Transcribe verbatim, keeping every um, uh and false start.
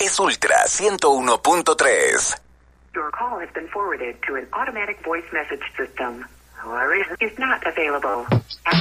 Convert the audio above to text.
es Ultra ciento uno punto tres. Your call has been forwarded to an automatic voice message system. However, is not available.